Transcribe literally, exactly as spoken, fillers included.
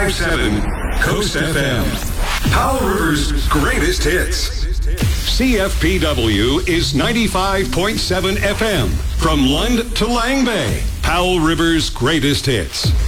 five seven Coast F M. Powell River's greatest hits. C F P W is ninety-five point seven F M. From Lund to Lang Bay, Powell River's greatest hits.